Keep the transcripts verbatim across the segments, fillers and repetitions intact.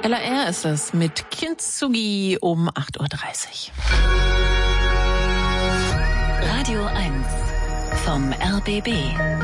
L A R ist es mit Kintsugi um acht Uhr dreißig. Radio eins vom R B B.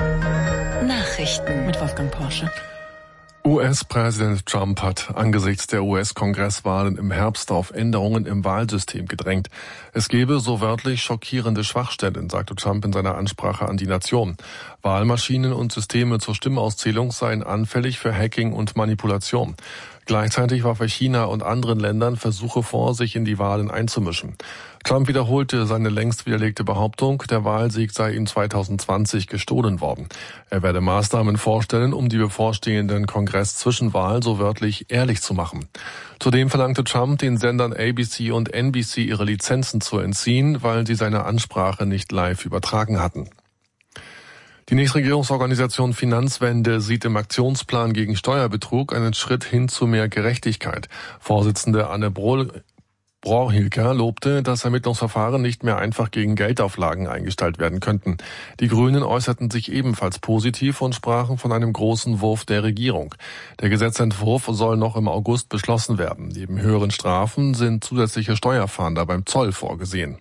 Nachrichten mit Wolfgang Porsche. U S-Präsident Trump hat angesichts der U S-Kongresswahlen im Herbst auf Änderungen im Wahlsystem gedrängt. Es gebe so wörtlich schockierende Schwachstellen, sagte Trump in seiner Ansprache an die Nation. Wahlmaschinen und Systeme zur Stimmauszählung seien anfällig für Hacking und Manipulation. Gleichzeitig warf er China und anderen Ländern Versuche vor, sich in die Wahlen einzumischen. Trump wiederholte seine längst widerlegte Behauptung, der Wahlsieg sei ihm zwanzig zwanzig gestohlen worden. Er werde Maßnahmen vorstellen, um die bevorstehenden Kongress-Zwischenwahlen so wörtlich ehrlich zu machen. Zudem verlangte Trump, den Sendern A B C und N B C ihre Lizenzen zu entziehen, weil sie seine Ansprache nicht live übertragen hatten. Die Nichtregierungsorganisation Finanzwende sieht im Aktionsplan gegen Steuerbetrug einen Schritt hin zu mehr Gerechtigkeit. Vorsitzende Anne Brohl Brohilker lobte, dass Ermittlungsverfahren nicht mehr einfach gegen Geldauflagen eingestellt werden könnten. Die Grünen äußerten sich ebenfalls positiv und sprachen von einem großen Wurf der Regierung. Der Gesetzentwurf soll noch im August beschlossen werden. Neben höheren Strafen sind zusätzliche Steuerfahnder beim Zoll vorgesehen.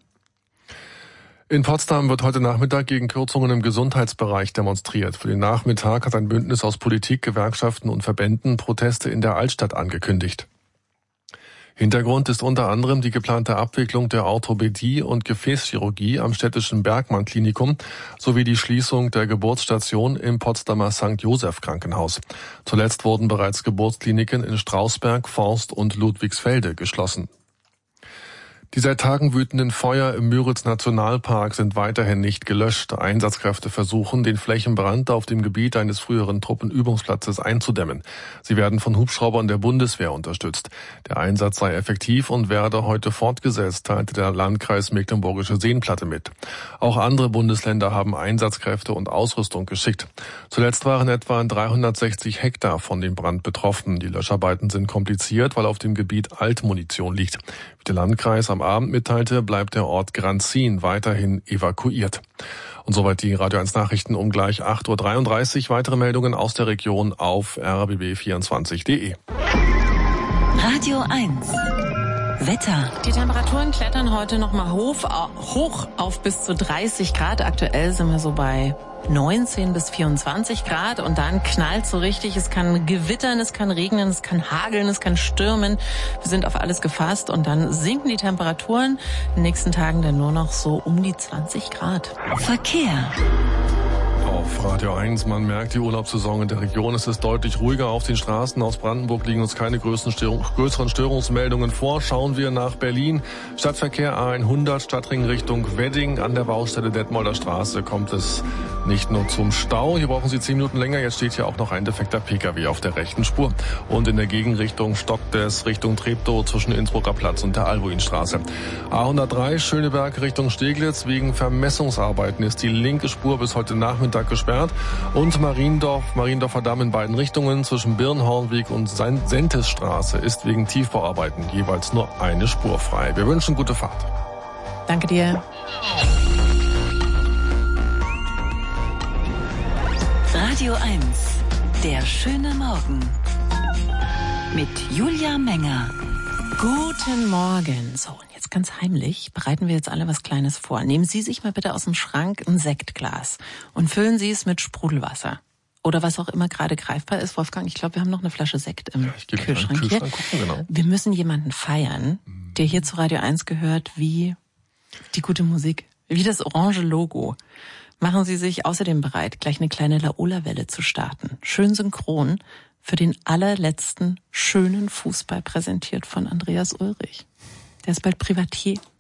In Potsdam wird heute Nachmittag gegen Kürzungen im Gesundheitsbereich demonstriert. Für den Nachmittag hat ein Bündnis aus Politik, Gewerkschaften und Verbänden Proteste in der Altstadt angekündigt. Hintergrund ist unter anderem die geplante Abwicklung der Orthopädie und Gefäßchirurgie am städtischen Bergmann-Klinikum sowie die Schließung der Geburtsstation im Potsdamer Sankt Joseph Krankenhaus. Zuletzt wurden bereits Geburtskliniken in Strausberg, Forst und Ludwigsfelde geschlossen. Die seit Tagen wütenden Feuer im Müritz-Nationalpark sind weiterhin nicht gelöscht. Einsatzkräfte versuchen, den Flächenbrand auf dem Gebiet eines früheren Truppenübungsplatzes einzudämmen. Sie werden von Hubschraubern der Bundeswehr unterstützt. Der Einsatz sei effektiv und werde heute fortgesetzt, teilte der Landkreis Mecklenburgische Seenplatte mit. Auch andere Bundesländer haben Einsatzkräfte und Ausrüstung geschickt. Zuletzt waren etwa dreihundertsechzig Hektar von dem Brand betroffen. Die Löscharbeiten sind kompliziert, weil auf dem Gebiet Altmunition liegt. Wie der Landkreis am Abend mitteilte, bleibt der Ort Granzin weiterhin evakuiert. Und soweit die Radio eins Nachrichten um gleich acht Uhr dreiunddreißig. Weitere Meldungen aus der Region auf r b b vierundzwanzig punkt d e. Radio eins Wetter. Die Temperaturen klettern heute noch mal hoch, hoch auf bis zu dreißig Grad. Aktuell sind wir so bei neunzehn bis vierundzwanzig Grad und dann knallt so richtig. Es kann gewittern, es kann regnen, es kann hageln, es kann stürmen. Wir sind auf alles gefasst und dann sinken die Temperaturen in den nächsten Tagen dann nur noch so um die zwanzig Grad. Verkehr. Auf Radio eins, man merkt die Urlaubssaison in der Region. Es ist deutlich ruhiger auf den Straßen. Aus Brandenburg liegen uns keine größeren, Störung, größeren Störungsmeldungen vor. Schauen wir nach Berlin. Stadtverkehr A hundert, Stadtring Richtung Wedding. An der Baustelle Detmolder Straße kommt es nicht nur zum Stau. Hier brauchen Sie zehn Minuten länger. Jetzt steht hier auch noch ein defekter Pkw auf der rechten Spur. Und in der Gegenrichtung stockt es Richtung Treptow zwischen Innsbrucker Platz und der Albuinstraße. A hundertdrei, Schöneberg Richtung Steglitz. Wegen Vermessungsarbeiten ist die linke Spur bis heute Nachmittag gesperrt und Mariendorf, Mariendorfer Damm in beiden Richtungen zwischen Birnhornweg und Sentesstraße ist wegen Tiefbauarbeiten jeweils nur eine Spur frei. Wir wünschen gute Fahrt. Danke dir. Radio eins, der schöne Morgen mit Julia Menger. Guten Morgen. So, und jetzt ganz heimlich bereiten wir jetzt alle was Kleines vor. Nehmen Sie sich mal bitte aus dem Schrank ein Sektglas und füllen Sie es mit Sprudelwasser. Oder was auch immer gerade greifbar ist. Wolfgang, ich glaube, wir haben noch eine Flasche Sekt im ja, ich gebe Kühlschrank, Kühlschrank hier. Gucken, genau. Wir müssen jemanden feiern, der hier zu Radio eins gehört, wie die gute Musik, wie das orange Logo. Machen Sie sich außerdem bereit, gleich eine kleine Laola-Welle zu starten. Schön synchron für den allerletzten schönen Fußball präsentiert von Andreas Ulrich. Der ist bald Privatier.